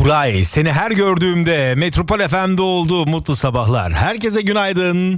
Buray, seni her gördüğümde Metropol FM'de oldu. Mutlu sabahlar. Herkese günaydın.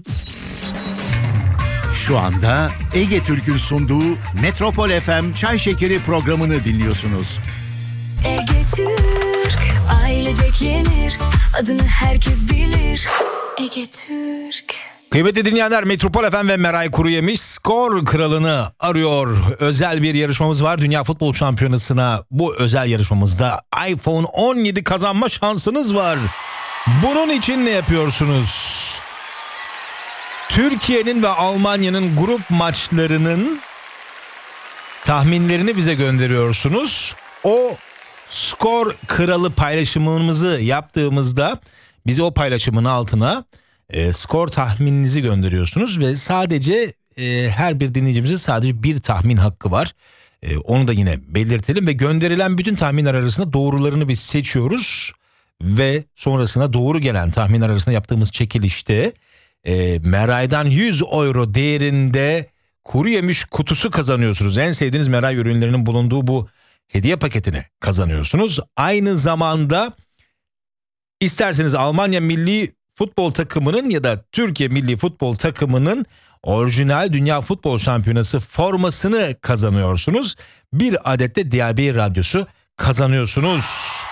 Şu anda Ege Türk'ün sunduğu Metropol FM Çay Şekeri programını dinliyorsunuz. Ege Türk, ailecek yenir, adını herkes bilir. Ege Türk. Kıymetli dinleyenler, Metropol FM ve Meray Kuruyemiş skor kralını arıyor. Özel bir yarışmamız var. Dünya Futbol Şampiyonası'na bu özel yarışmamızda iPhone 17 kazanma şansınız var. Bunun için ne yapıyorsunuz? Türkiye'nin ve Almanya'nın grup maçlarının tahminlerini bize gönderiyorsunuz. O skor kralı paylaşımımızı yaptığımızda bize o paylaşımın altına skor tahmininizi gönderiyorsunuz ve sadece her bir dinleyicimizin sadece bir tahmin hakkı var. Onu da yine belirtelim ve gönderilen bütün tahminler arasında doğrularını biz seçiyoruz ve sonrasında doğru gelen tahminler arasında yaptığımız çekilişte Meray'dan 100 euro değerinde kuru yemiş kutusu kazanıyorsunuz. En sevdiğiniz Meray ürünlerinin bulunduğu bu hediye paketini kazanıyorsunuz. Aynı zamanda isterseniz Almanya milli futbol takımının ya da Türkiye milli futbol takımının orijinal Dünya Futbol Şampiyonası formasını kazanıyorsunuz. Bir adet de DAB radyosu kazanıyorsunuz.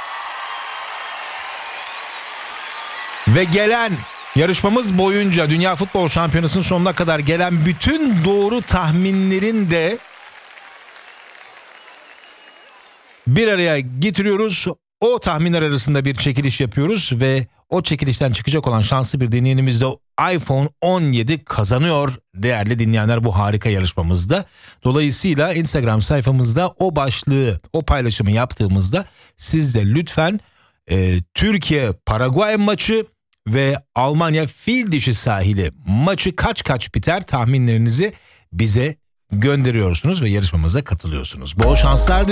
Ve gelen yarışmamız boyunca Dünya Futbol Şampiyonası'nın sonuna kadar gelen bütün doğru tahminlerin de bir araya getiriyoruz. O tahminler arasında bir çekiliş yapıyoruz ve o çekilişten çıkacak olan şanslı bir dinleyenimiz de iPhone 17 kazanıyor değerli dinleyenler bu harika yarışmamızda. Dolayısıyla Instagram sayfamızda o başlığı, o paylaşımı yaptığımızda siz de lütfen Türkiye-Paraguay maçı ve Almanya fil dişi sahili maçı kaç biter tahminlerinizi bize gönderiyorsunuz ve yarışmamıza katılıyorsunuz. Bol şanslar diliyorum.